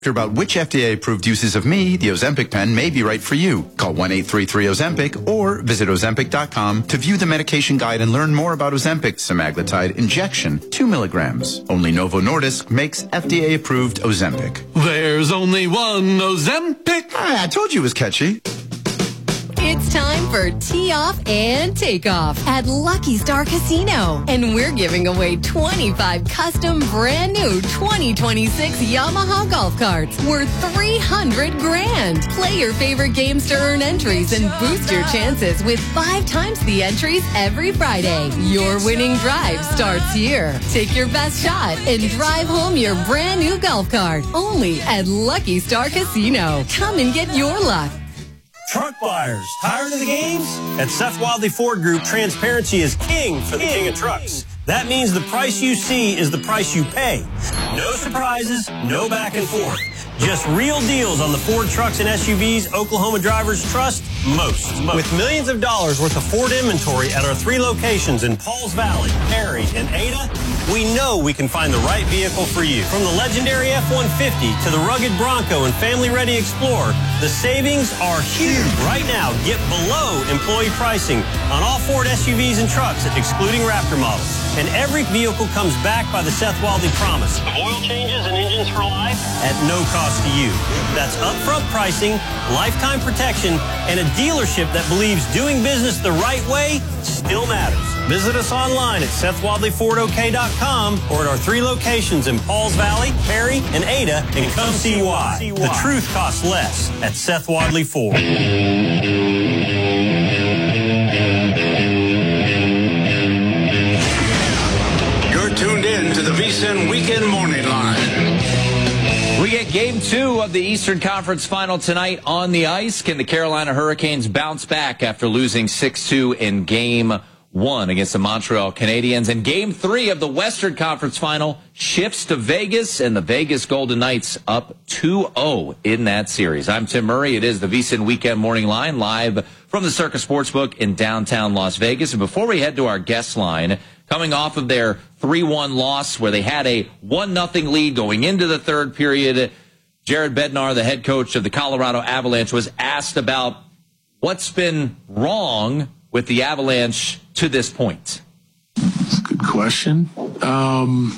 About which FDA-approved uses of me, the Ozempic pen, may be right for you. Call 1-833-OZEMPIC or visit Ozempic.com to view the medication guide and learn more about Ozempic semaglutide injection, 2 milligrams. Only Novo Nordisk makes FDA-approved Ozempic. There's only one Ozempic. I told you it was catchy. It's time for Tee Off and Takeoff at Lucky Star Casino. And we're giving away 25 custom brand new 2026 Yamaha golf carts worth $300 grand. Play your favorite games to earn entries and boost your chances with 5 times the entries every Friday. Your winning drive starts here. Take your best shot and drive home your brand new golf cart. Only at Lucky Star Casino. Come and get your luck. Truck buyers, tired of the games? At Seth Wadley Ford Group, transparency is king for the king of trucks. That means the price you see is the price you pay. No surprises, no back and forth. Just real deals on the Ford trucks and SUVs Oklahoma drivers trust most. With millions of dollars worth of Ford inventory at our 3 locations in Pauls Valley, Perry, and Ada, we know we can find the right vehicle for you. From the legendary F-150 to the rugged Bronco and family-ready Explorer, the savings are huge. Right now, get below employee pricing on all Ford SUVs and trucks, excluding Raptor models. And every vehicle comes backed by the Seth Wadley promise of oil changes and engines for life at no cost to you. That's upfront pricing, lifetime protection, and a dealership that believes doing business the right way still matters. Visit us online at SethWadleyFordOK.com or at our 3 locations in Pauls Valley, Perry, and Ada, and come see why. The truth costs less at Seth Wadley Ford. You're tuned in to the VSiN Weekend Morning Line. We get Game 2 of the Eastern Conference Final tonight on the ice. Can the Carolina Hurricanes bounce back after losing 6-2 in Game 1 against the Montreal Canadiens? And Game 3 of the Western Conference Final shifts to Vegas, and the Vegas Golden Knights up 2-0 in that series. I'm Tim Murray. It is the VSiN Weekend Morning Line, live from the Circus Sportsbook in downtown Las Vegas. And before we head to our guest line, coming off of their 3-1 loss where they had a 1-0 lead going into the third period, Jared Bednar, the head coach of the Colorado Avalanche, was asked about what's been wrong with the Avalanche to this point. That's a good question. I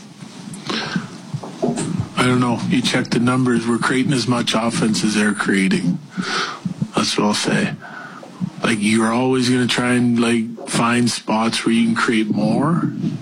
don't know. You check the numbers. We're creating as much offense as they're creating. That's what I'll say. Like, you're always going to try and, like, find spots where you can create more,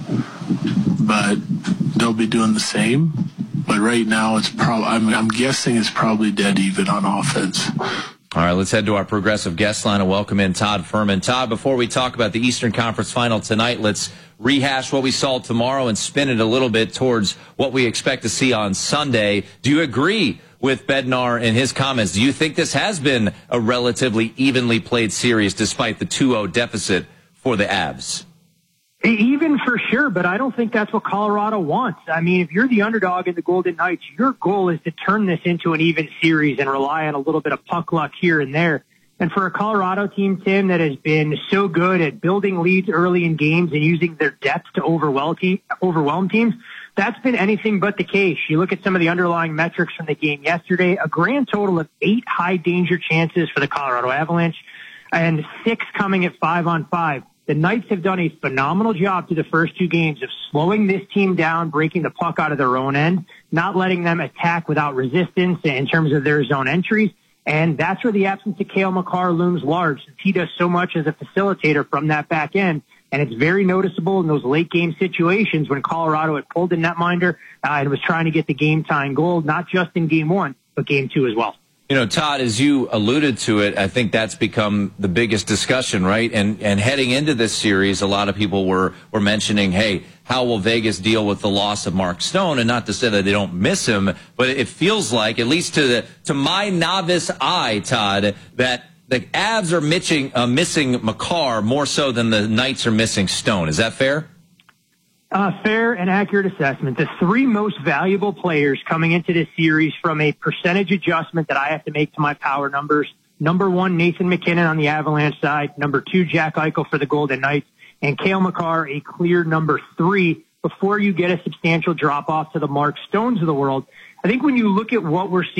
but they'll be doing the same. But right now, it's probably, I'm guessing it's probably dead even on offense. All right, let's head to our progressive guest line and welcome in Todd Fuhrman. Todd, before we talk about the Eastern Conference Final tonight, let's rehash what we saw tomorrow and spin it a little bit towards what we expect to see on Sunday. Do you agree with Bednar and his comments? Do you think this has been a relatively evenly played series despite the 2-0 deficit for the Avs? Even for sure, but I don't think that's what Colorado wants. I mean, if you're the underdog in the Golden Knights, your goal is to turn this into an even series and rely on a little bit of puck luck here and there. And for a Colorado team, Tim, that has been so good at building leads early in games and using their depth to overwhelm teams, that's been anything but the case. You look at some of the underlying metrics from the game yesterday, a grand total of 8 high-danger chances for the Colorado Avalanche and 6 coming at 5-on-5. The Knights have done a phenomenal job through the first 2 games of slowing this team down, breaking the puck out of their own end, not letting them attack without resistance in terms of their zone entries. And that's where the absence of Cale Makar looms large, since he does so much as a facilitator from that back end. And it's very noticeable in those late game situations when Colorado had pulled the netminder and was trying to get the game tying goal, not just in Game 1, but Game 2 as well. You know, Todd, as you alluded to it, I think that's become the biggest discussion, right? And heading into this series, a lot of people were mentioning, hey, how will Vegas deal with the loss of Mark Stone? And not to say that they don't miss him, but it feels like, at least to my novice eye, Todd, that the Avs are missing Makar more so than the Knights are missing Stone. Is that fair? Fair and accurate assessment. The 3 most valuable players coming into this series from a percentage adjustment that I have to make to my power numbers. Number 1, Nathan McKinnon on the Avalanche side. Number 2, Jack Eichel for the Golden Knights. And Cale Makar, a clear number 3 before you get a substantial drop-off to the Mark Stones of the world. I think when you look at what we're seeing